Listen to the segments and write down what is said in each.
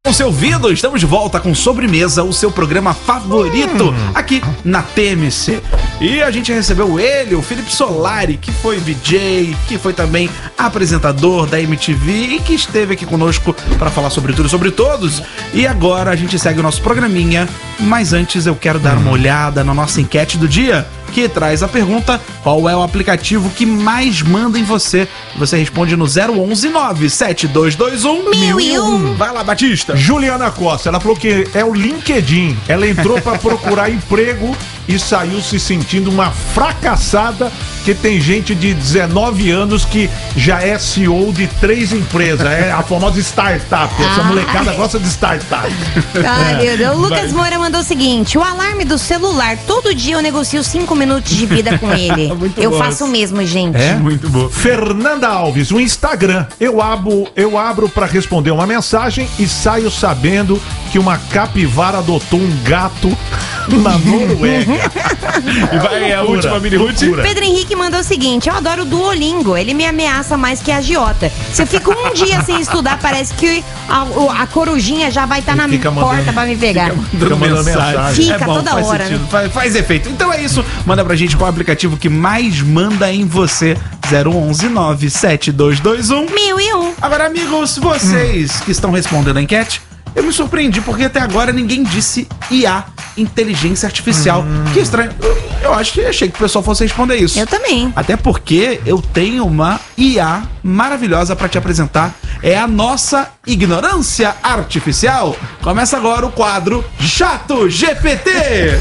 Com seu ouvido, estamos de volta com Sobremesa, o seu programa favorito aqui na TMC. E a gente recebeu ele, o Felipe Solari, que foi VJ, que foi também apresentador da MTV e que esteve aqui conosco para falar sobre tudo e sobre todos. E agora a gente segue o nosso programinha, mas antes eu quero dar uma olhada na nossa enquete do dia, que traz a pergunta: qual é o aplicativo que mais manda em você? Você responde no 011 97221 1001. Vai lá, Batista. Juliana Costa, ela falou que é o LinkedIn. Ela entrou pra procurar emprego e saiu se sentindo uma fracassada, que tem gente de 19 anos que já é CEO de 3 empresas. É a famosa startup. Essa molecada gosta de startup. Ai, meu Deus. O Lucas Moura mandou o seguinte: o alarme do celular, todo dia eu negocio 5 minutos de vida com ele. Eu faço o mesmo, gente. É? Muito bom. Fernanda Alves, o Instagram. Eu abro pra responder uma mensagem e saio sabendo que uma capivara adotou um gato na Noruega. E vai a última mini Ruth. Pedro Henrique mandou o seguinte: eu adoro o Duolingo, ele me ameaça mais que a agiota. Se eu fico um dia sem estudar, parece que a corujinha já vai estar na porta pra me pegar. Fica mandando mensagem. Fica toda faz hora, sentido, faz efeito. Então é isso, manda pra gente qual é o aplicativo que mais manda em você. 011 97221 1001. Agora, amigos, vocês que estão respondendo a enquete, eu me surpreendi porque até agora ninguém disse IA, inteligência artificial. Que estranho. Eu achei que o pessoal fosse responder isso. Eu também. Até porque eu tenho uma IA maravilhosa pra te apresentar. É a nossa ignorância artificial. Começa agora o quadro Chato GPT.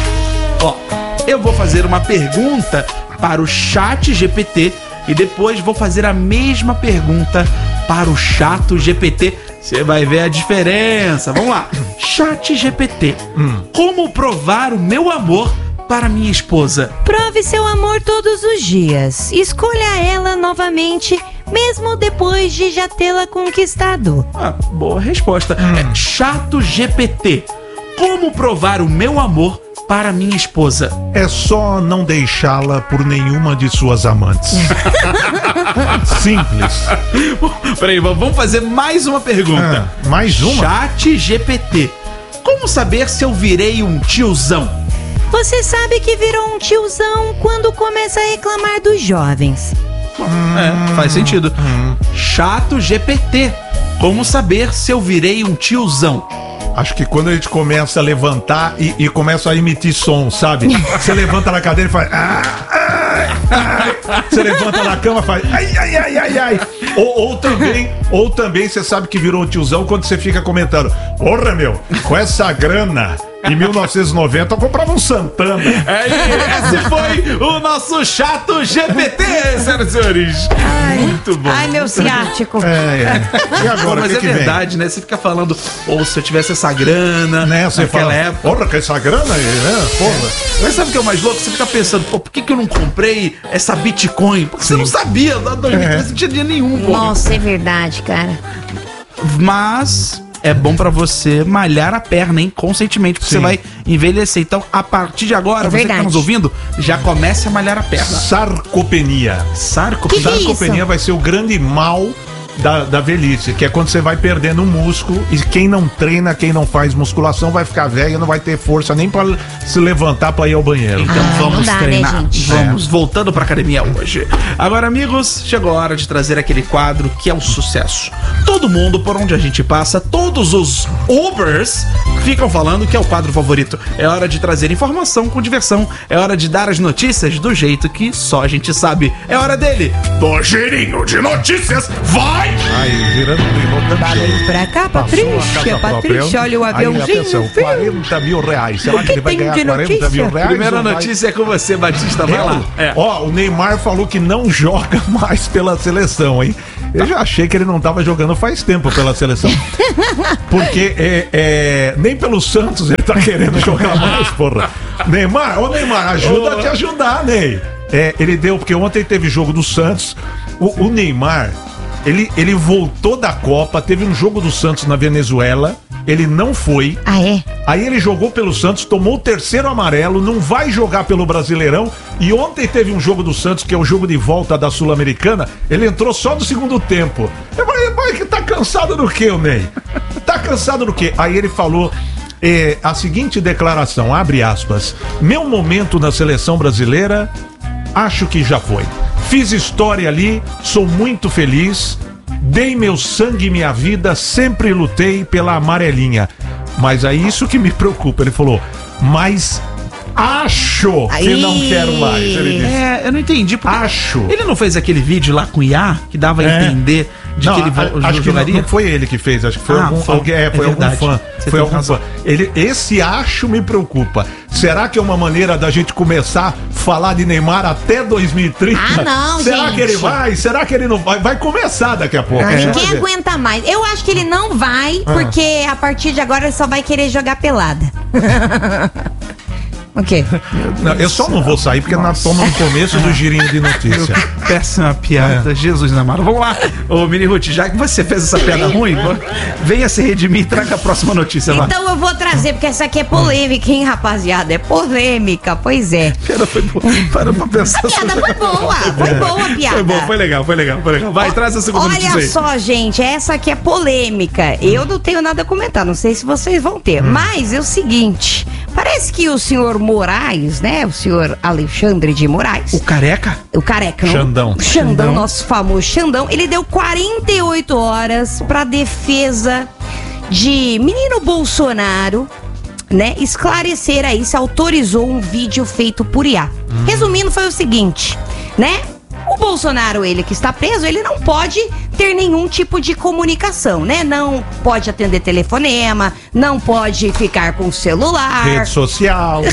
Ó, eu vou fazer uma pergunta para o Chat GPT e depois vou fazer a mesma pergunta para o Chato GPT. Você vai ver a diferença. Vamos lá. Chat GPT. Como provar o meu amor para minha esposa? Prove seu amor todos os dias. Escolha ela novamente, mesmo depois de já tê-la conquistado. Boa resposta. É Chato GPT. Como provar o meu amor para minha esposa? É só não deixá-la por nenhuma de suas amantes. Simples. Peraí, vamos fazer mais uma pergunta. Mais uma? Chat GPT. Como saber se eu virei um tiozão? Você sabe que virou um tiozão quando começa a reclamar dos jovens. Faz sentido. Chato GPT. Como saber se eu virei um tiozão? Acho que quando a gente começa a levantar e começa a emitir som, sabe? Você levanta na cadeira e faz... Você levanta na cama e faz... Ai. Ou também você sabe que virou um tiozão quando você fica comentando: porra, meu, com essa grana... Em 1990 eu comprava um Santana. Esse foi o nosso Chato GPT, senhoras e senhores. Muito bom. Ai, meu ciático. E agora, mas que é que verdade, né? Você fica falando, ou se eu tivesse essa grana, né? Você naquela fala, época. porra, com essa grana aí, né? Porra. Mas sabe o que é o mais louco? Você fica pensando, pô, por que eu não comprei essa Bitcoin? Porque você não sabia, em 2013 não tinha dinheiro nenhum, pô. Nossa, é verdade, cara. Mas... é bom pra você malhar a perna, hein? Conscientemente, porque você vai envelhecer. Então, a partir de agora, você que tá nos ouvindo, já comece a malhar a perna. Sarcopenia. Que é Sarcopenia isso? vai ser o grande mal da velhice, que é quando você vai perdendo o músculo, e quem não treina, quem não faz musculação vai ficar velho e não vai ter força nem pra se levantar pra ir ao banheiro. Então vamos não dá, treinar. né, gente? Vamos, voltando pra academia hoje. Agora, amigos, chegou a hora de trazer aquele quadro que é o sucesso. Todo mundo, por onde a gente passa, todos os Ubers ficam falando que é o quadro favorito. É hora de trazer informação com diversão. É hora de dar as notícias do jeito que só a gente sabe. É hora dele, do girinho de notícias. Vai! Aí, virando Barulho pra cá, Patrícia, olha o aviãozinho. Aí, atenção, 40 mil reais. Será que ele vai ganhar 40 mil reais? Primeira notícia é com você, Batista. Vai lá. Ó, o Neymar falou que não joga mais pela seleção, hein? Eu já achei que ele não tava jogando faz tempo pela seleção. Porque nem pelo Santos ele tá querendo jogar mais, porra. Neymar, ajuda a te ajudar, Ney. Ele deu, porque ontem teve jogo do Santos. O Neymar, ele voltou da Copa, teve um jogo do Santos na Venezuela, ele não foi. Aí ele jogou pelo Santos, tomou o 3º amarelo, não vai jogar pelo Brasileirão. E ontem teve um jogo do Santos, que é o jogo de volta da Sul-Americana, ele entrou só no segundo tempo. Mas que tá cansado do quê, o Ney? Tá cansado do quê? Aí ele falou a seguinte declaração, abre aspas: meu momento na seleção brasileira, acho que já foi. Fiz história ali, sou muito feliz, dei meu sangue e minha vida, sempre lutei pela amarelinha. Mas é isso que me preocupa. Ele falou, mas acho que não quero mais. Ele disse. Eu não entendi. Acho. Ele não fez aquele vídeo lá com o IA que dava a entender de não, que ele acho jogaria? Que não foi ele que fez, acho que foi algum fã. Foi algum fã. Foi algum fã. Esse acho me preocupa. Será que é uma maneira da gente começar a falar de Neymar até 2030? Ah, não, Será gente. que ele vai? Será que ele não vai? Vai começar daqui a pouco. Ninguém aguenta mais. Eu acho que ele não vai, porque a partir de agora ele só vai querer jogar pelada. O quê? Não, eu só não vou sair porque nós estamos no começo do girinho de notícia. Péssima piada, Jesus amado. Vamos lá, ô Mini Ruth, já que você fez essa piada ruim, venha se redimir e traga a próxima notícia lá. Então eu vou trazer, porque essa aqui é polêmica, hein, rapaziada? É polêmica, pois é. A piada foi boa. Para pra pensar. A piada foi boa, foi boa a piada. Foi bom, foi legal. Vai, traz a segunda notícia aí. Olha só, gente, essa aqui é polêmica. Eu não tenho nada a comentar, não sei se vocês vão ter. Mas é o seguinte, parece que o senhor Moraes, né? O senhor Alexandre de Moraes. O careca? O careca, não? Xandão. Xandão, nosso famoso Xandão. Ele deu 48 horas pra defesa de menino Bolsonaro, né? Esclarecer aí se autorizou um vídeo feito por IA. Resumindo, foi o seguinte, né? O Bolsonaro, ele que está preso, ele não pode ter nenhum tipo de comunicação, né? Não pode atender telefonema, não pode ficar com o celular. Rede social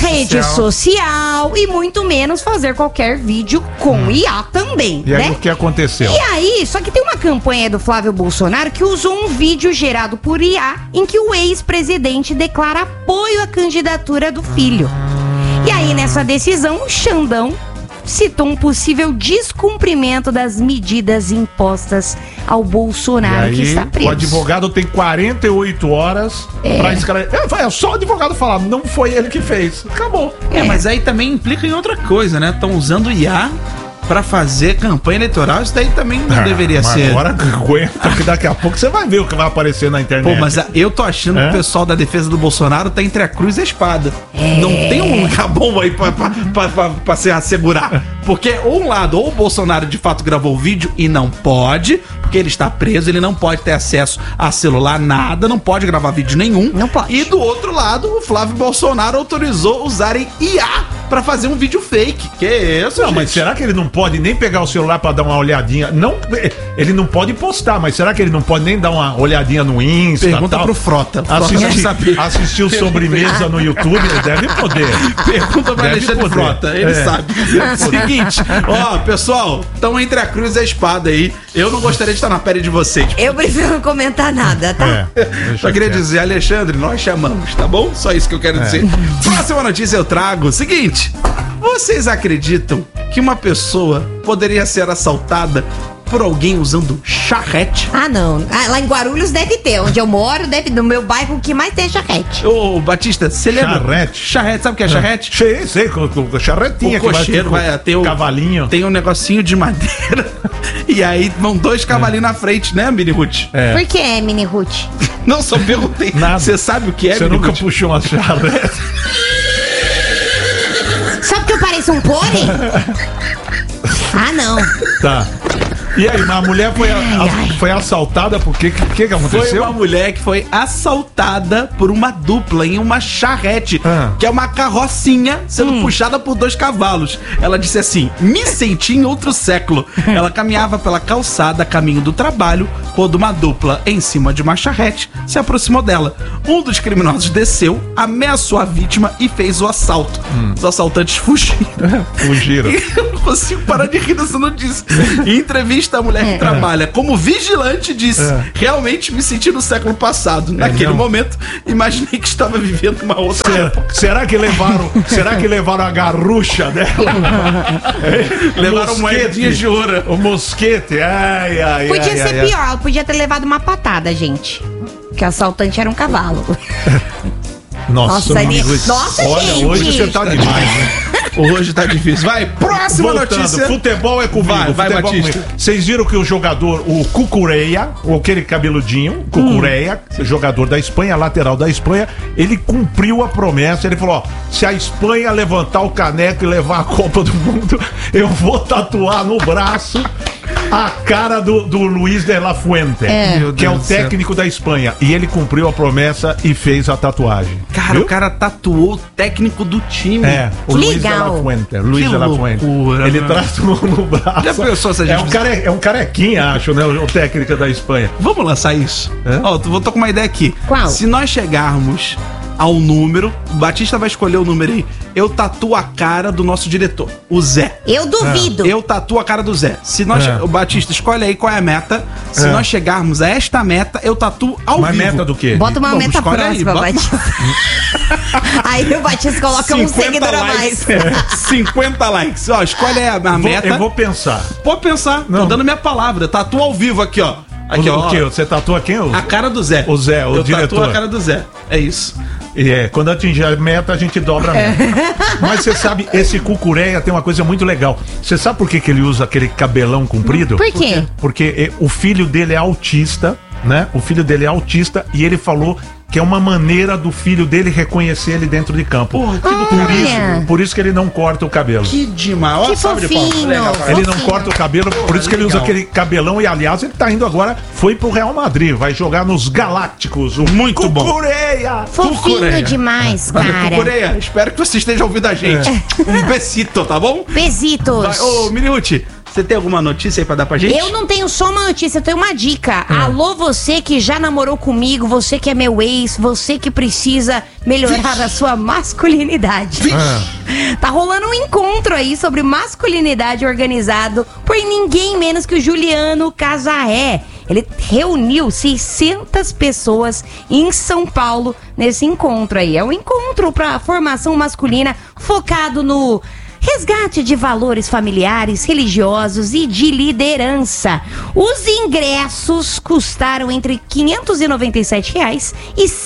E muito menos fazer qualquer vídeo com IA também, E aí né? o que aconteceu? E aí, só que tem uma campanha do Flávio Bolsonaro que usou um vídeo gerado por IA em que o ex-presidente declara apoio à candidatura do filho. E aí, nessa decisão, o Xandão citou um possível descumprimento das medidas impostas ao Bolsonaro, que está preso. O advogado tem 48 horas pra esclarecer. É só o advogado falar, não foi ele que fez. Acabou. Mas aí também implica em outra coisa, né? Estão usando IA pra fazer campanha eleitoral, isso daí também não deveria ser. Agora aguenta, que daqui a pouco você vai ver o que vai aparecer na internet. Pô, mas eu tô achando que o pessoal da defesa do Bolsonaro tá entre a cruz e a espada. Não tem um lugar bom aí pra se assegurar. Porque, um lado, ou o Bolsonaro de fato gravou o vídeo e não pode, porque ele está preso, ele não pode ter acesso a celular, nada, não pode gravar vídeo nenhum. Não pode. E do outro lado, o Flávio Bolsonaro autorizou usarem IA pra fazer um vídeo fake. Que isso, Não, mas será que ele não pode nem pegar o celular pra dar uma olhadinha? Não, ele não pode postar, mas será que ele não pode nem dar uma olhadinha no Insta? Pergunta tal? pro Frota. Assistir o Sobremesa no YouTube, ele deve poder. Pergunta pra Deve Alexandre poder. Frota, ele sabe. Seguinte, ó, pessoal, estão entre a cruz e a espada aí. Eu não gostaria de estar na pele de vocês. Eu prefiro não comentar nada, tá? Só queria dizer, Alexandre, nós chamamos, tá bom? Só isso que eu quero dizer. Próxima notícia eu trago. Seguinte, vocês acreditam que uma pessoa poderia ser assaltada por alguém usando charrete? Ah, não. Lá em Guarulhos deve ter. Onde eu moro, no meu bairro, o que mais tem é charrete. Ô, Batista, você lembra? Charrete? Charrete, sabe o que é charrete? Sei, com charretinha. O cocheiro vai ter o cavalinho. Tem um negocinho de madeira e aí vão dois cavalinhos na frente, né, Mini Ruth? Por que, Mini Ruth? Não, só perguntei. Nada. Você sabe o que é, Você Mini nunca Ruth? puxou uma charrete? Sabe que eu pareço um pônei? Ah, não. Tá. E aí, mas a mulher foi assaltada por quê? O que aconteceu? Foi uma mulher que foi assaltada por uma dupla em uma charrete, que é uma carrocinha sendo puxada por dois cavalos. Ela disse assim: me senti em outro século. Ela caminhava pela calçada a caminho do trabalho quando uma dupla em cima de uma charrete se aproximou dela. Um dos criminosos desceu, ameaçou a vítima e fez o assalto. Os assaltantes fugiram. Fugiram. Eu não consigo parar de rir dessa notícia. Em entrevista, a mulher que trabalha como vigilante disse: realmente me senti no século passado. Naquele momento, imaginei que estava vivendo uma outra época. Será que levaram a garrucha dela? Levaram moedinhas de ouro. O mosquete. Ai. Podia ser pior, ela podia ter levado uma patada, gente. Que o assaltante era um cavalo. Nossa, Nossa, Ruth. nossa, Olha, gente. hoje você tá demais, né? Hoje tá difícil. Vai, próxima Voltando, notícia. futebol é comigo. Vai, futebol Batista. comigo. Vocês viram que o jogador, o Cucurella, aquele cabeludinho, Cucurella, jogador da Espanha, lateral da Espanha, ele cumpriu a promessa. Ele falou: ó, se a Espanha levantar o caneco e levar a Copa do Mundo, eu vou tatuar no braço a cara do Luis de la Fuente, Meu que é Deus o do céu. técnico da Espanha. E ele cumpriu a promessa e fez a tatuagem. Cara, Viu? o cara tatuou o técnico do time. É, o Que Luis de legal. la Fuente. Luis Que de la Fuente. loucura, Ele mano. traz no braço. Já pensou se a gente É um carequinha, acho, né? O técnico da Espanha. Vamos lançar isso? É? Ó, tô com uma ideia aqui. Qual? Se nós chegarmos ao número, o Batista vai escolher o número aí. Eu tatuo a cara do nosso diretor, o Zé. Eu duvido. Eu tatuo a cara do Zé. Se nós, É. o Batista, escolhe aí qual é a meta. Se É. nós chegarmos a esta meta, eu tatuo ao Mas vivo. meta do quê? Bota uma Vamos, meta escolhe aí, próxima, bota- Batista. Aí o Batista coloca um 50 seguidor a likes. mais. 50 likes. Ó, escolhe aí a meta. Eu vou pensar. Pode pensar. Tô Não. dando minha palavra. Tatua ao vivo aqui, ó. Aqui, ó. O quê? Você tatua quem? A cara do Zé. O Zé, o eu diretor. tatuo a cara do Zé. É isso. Quando atingir a meta, a gente dobra a meta. Mas você sabe, esse Cucurella tem uma coisa muito legal. Você sabe por que ele usa aquele cabelão comprido? Por quê? Porque o filho dele é autista, né? O filho dele é autista e ele falou que é uma maneira do filho dele reconhecer ele dentro de campo. Porra, que do Olha. caralho. Por isso que ele não corta o cabelo. Que demais. Ó, Que salve de palmas. fofinho. Legal, cara. Ele não fofinho. corta o cabelo, por isso que ele usa legal. aquele cabelão. E aliás, ele tá indo agora, foi pro Real Madrid, vai jogar nos Galácticos. O Muito bom. Cucurella! Fofinho Cucurella. demais, Valeu, cara. Cucureia. Espero que você esteja ouvindo a gente. Um besito, tá bom? Besitos. Vai. Ô, Miniuti, você tem alguma notícia aí pra dar pra gente? Eu não tenho só uma notícia, eu tenho uma dica. Alô, você que já namorou comigo, você que é meu ex, você que precisa melhorar a sua masculinidade. Tá rolando um encontro aí sobre masculinidade organizado por ninguém menos que o Juliano Casarré. Ele reuniu 600 pessoas em São Paulo nesse encontro aí. É um encontro para formação masculina focado no resgate de valores familiares, religiosos e de liderança. Os ingressos custaram entre R$ 597 e R$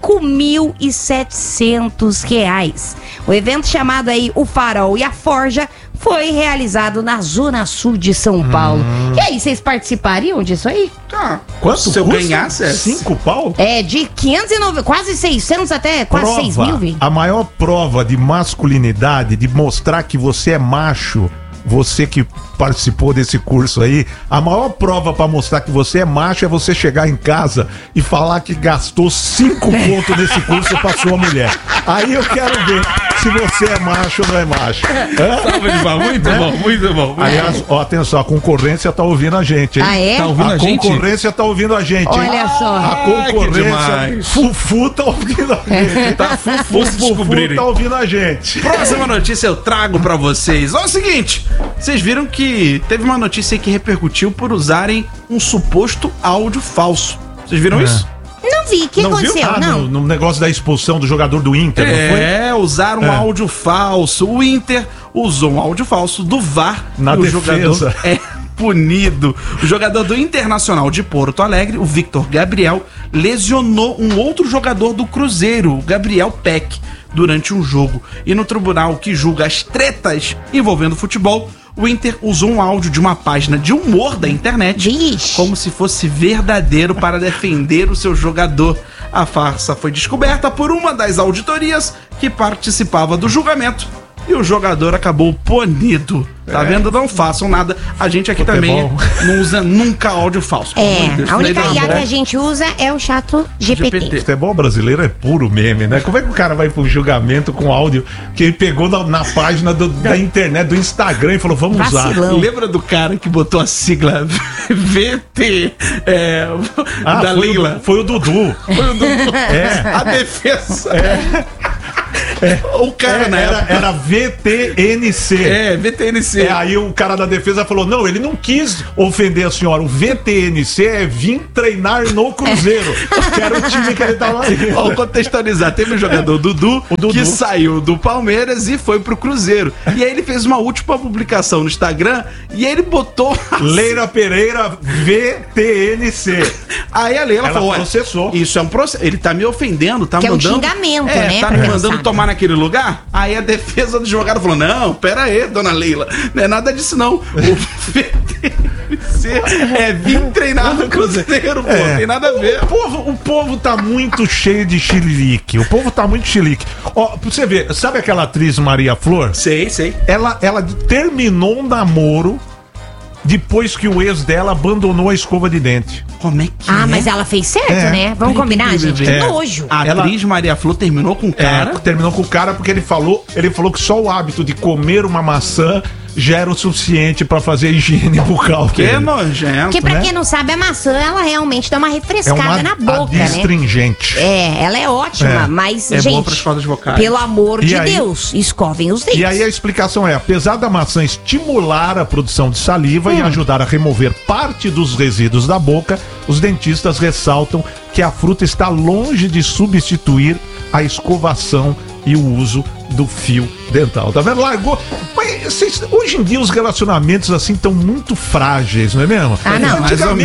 5.700. O evento chamado aí O Farol e a Forja foi realizado na Zona Sul de São Paulo. E aí, vocês participariam disso aí? Tá. Quanto Se eu custa? ganhasse, é 5 pau? É de 590, quase 600 até quase 6 mil, vi. A maior prova de masculinidade, de mostrar que você é macho, você que participou desse curso aí, a maior prova pra mostrar que você é macho é você chegar em casa e falar que gastou 5 pontos nesse curso pra sua mulher. Aí eu quero ver se você é macho ou não é macho. Hã? Salve de palmas. Muito bom, muito bom. Aliás, ó, atenção, a concorrência tá ouvindo a gente, hein? Ah, é? Tá ouvindo A a gente? concorrência tá ouvindo a gente, hein? Olha só. A que concorrência, demais. Fufu tá ouvindo a gente. Tá fufu se Fufu descobrirem. tá ouvindo a gente. Próxima notícia eu trago pra vocês. Olha o seguinte, vocês viram que teve uma notícia aí que repercutiu por usarem um suposto áudio falso. Vocês viram isso? Não vi, o que Não viu? aconteceu? Ah, Não. no negócio da expulsão do jogador do Inter, não foi? É, usaram um áudio falso. O Inter usou um áudio falso do VAR Na e o defesa. jogador é punido. O jogador do Internacional de Porto Alegre, o Victor Gabriel, lesionou um outro jogador do Cruzeiro, o Gabriel Peck, durante um jogo. E no tribunal que julga as tretas envolvendo futebol, o Inter usou um áudio de uma página de humor da internet Vixe. como se fosse verdadeiro para defender o seu jogador. A farsa foi descoberta por uma das auditorias que participava do julgamento e o jogador acabou punido. Tá vendo? Não façam nada. A gente aqui Futebol. também não usa nunca áudio falso. Pelo amor de Deus. É, a única Falei da IA que André. a gente usa é o chato GPT. GPT. Futebol brasileiro é puro meme, né? Como é que o cara vai pro julgamento com áudio que ele pegou na página da internet, do Instagram e falou, vamos usar. Vacilão. Lembra do cara que botou a sigla VT da Leila? Foi o Dudu. Foi o Dudu. É. A defesa. O cara, né? Era VTNC. É, VTNC. Aí o cara da defesa falou: não, ele não quis ofender a senhora. O VTNC é vir treinar no Cruzeiro. Que era o time que ele tava aí. Vamos contextualizar. Teve o jogador Dudu, O Dudu. que saiu do Palmeiras e foi pro Cruzeiro. E aí ele fez uma última publicação no Instagram e ele botou. Leila Pereira VTNC. Aí a Leila Ela falou: "Ué, processou. isso é um processo. Ele tá me ofendendo, tá Que é um mandando. xingamento, né, Tá pra me quem não mandando sabe. tomar naquele lugar? Aí a defesa do advogado falou, não, pera aí, dona Leila, não é nada disso não. O VTC é vir treinar no Cruzeiro, pô, tem nada a ver. O povo tá muito cheio de chilique. O povo tá muito chilique. Ó, pra você ver, sabe aquela atriz Maria Flor? Sei. Ela terminou um namoro depois que o ex dela abandonou a escova de dente. Como é que mas ela fez certo, né? Vamos combinar, gente? Que nojo. A atriz Maria Flor terminou com o cara? Terminou com o cara porque ele falou que só o hábito de comer uma maçã já era o suficiente pra fazer higiene bucal. Que nojento. Porque pra quem não sabe, a maçã, ela realmente dá uma refrescada na boca, né? Adstringente. Ela é ótima, mas, gente, boa pras cordas vocais. pelo amor de Deus, escovem os dentes. E aí a explicação é, apesar da maçã estimular a produção de saliva e ajudar a remover parte dos resíduos da boca, os dentistas ressaltam que a fruta está longe de substituir a escovação e o uso do fio dental. Tá vendo? Largou. Mas hoje em dia os relacionamentos assim estão muito frágeis, não é mesmo? Não.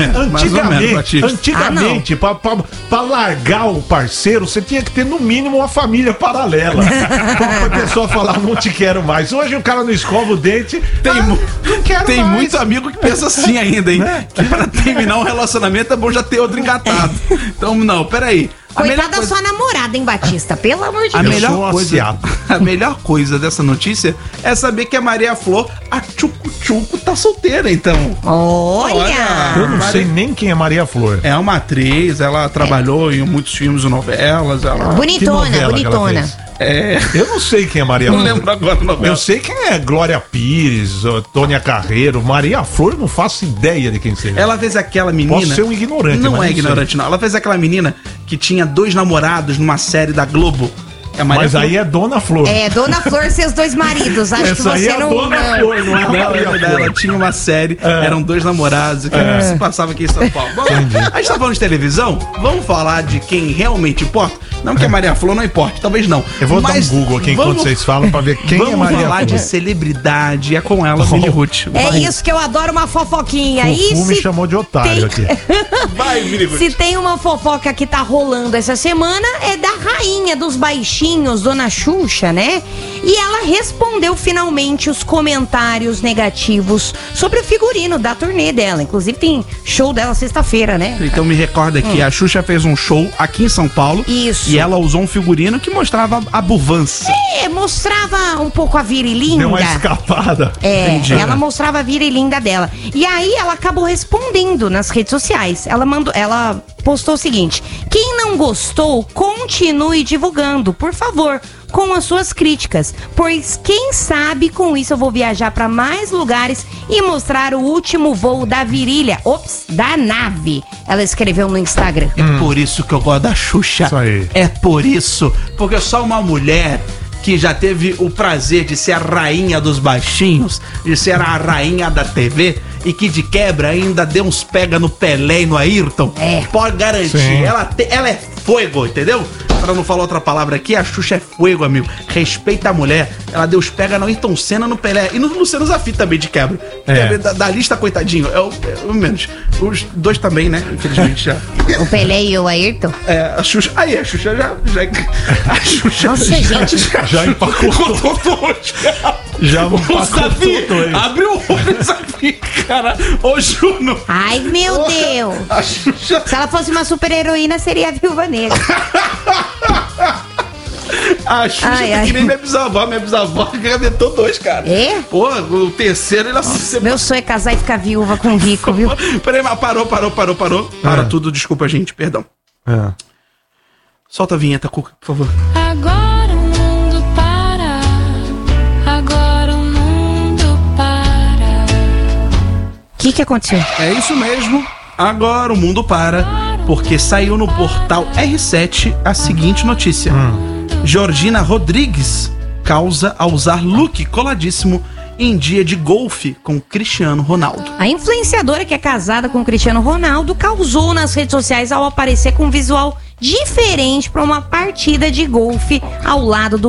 Antigamente, pra largar o parceiro, você tinha que ter no mínimo uma família paralela. Pra pessoa falar, não te quero mais. Hoje o cara não escova o dente. Tem muito amigo que pensa assim ainda, hein? Que pra terminar um relacionamento é bom já ter outro engatado. Então, não, peraí. Coitada da sua namorada, hein, Batista? Pelo amor de Deus. A melhor coisa dessa notícia é saber que a Maria Flor, a Tchucu-Tchucu, tá solteira, então. Olha! Eu não sei nem quem é Maria Flor. É uma atriz, ela trabalhou em muitos filmes e novelas. Bonitona. Eu não sei quem é Maria Flor. Não lembro agora a novela. Eu sei quem é Glória Pires, Tônia Carreiro. Maria Flor, eu não faço ideia de quem seja. Ela fez aquela menina... Posso ser um ignorante, Não é ignorante, não. Ela fez aquela menina que tinha 2 namorados numa série da Globo. Mas aí é Dona Flor. Dona Flor e seus 2 maridos. Acho que você é Dona Flor, não é Maria Flor. Ela tinha uma série, eram 2 namorados que se passava aqui em São Paulo. Bom, a gente tá falando de televisão, vamos falar de quem realmente importa? Não que a Maria Flor não importe, talvez não. Eu vou dar um Google aqui enquanto vocês falam pra ver quem é Maria Flor. Vamos falar de celebridade, é com ela, Mini Ruth. Isso que eu adoro, uma fofoquinha. Fufu me chamou de otário aqui. Vai, Mini Ruth. Se tem uma fofoca que tá rolando essa semana, é da rainha dos baixinhos, Dona Xuxa, né? E ela respondeu finalmente os comentários negativos sobre o figurino da turnê dela. Inclusive tem show dela sexta-feira, né? Então me recorda que a Xuxa fez um show aqui em São Paulo. Isso. E ela usou um figurino que mostrava a buvança. mostrava um pouco a virilinda. Deu uma escapada. Entendi. Ela mostrava a virilinda dela. E aí ela acabou respondendo nas redes sociais. Ela postou o seguinte: quem não gostou, continue divulgando, por favor, com as suas críticas, pois quem sabe com isso eu vou viajar para mais lugares e mostrar o último voo da virilha, da nave. Ela escreveu no Instagram. É por isso que eu gosto da Xuxa. Isso aí. É por isso, porque só uma mulher que já teve o prazer de ser a rainha dos baixinhos, de ser a rainha da TV e que de quebra ainda deu uns pega no Pelé e no Ayrton, pode garantir. Ela é fogo, entendeu? Pra não falar outra palavra aqui, a Xuxa é fogo, amigo. Respeita a mulher. Ela deu os pega no Ayrton Senna, no Pelé e no Luciano Zafi também de quebra. Da lista, coitadinho, é o menos. Os dois também, né? Infelizmente já. O Pelé e o Ayrton? A Xuxa. Aí, a Xuxa já a Xuxa. Nossa, gente. Já empacotou dois. Já empacotou dois. Abre o olho, Zafi, cara. Ô, Juno. Ai, meu Deus. A Xuxa. Se ela fosse uma super heroína, seria a Viúva Negra. A Xuxa tá que nem minha bisavó engravidou dois, cara. É? Pô, o terceiro ele se... Meu sonho é casar e ficar viúva com rico, viu? Peraí, mas parou. Para tudo, desculpa, gente, perdão. Solta a vinheta, Cuca, por favor. Agora o mundo para. Agora o mundo para. O que aconteceu? É isso mesmo. Agora o mundo para, porque saiu no portal R7 a seguinte notícia. Georgina Rodrigues causa a usar look coladíssimo em dia de golfe com Cristiano Ronaldo. A influenciadora que é casada com Cristiano Ronaldo causou nas redes sociais ao aparecer com um visual diferente para uma partida de golfe ao lado do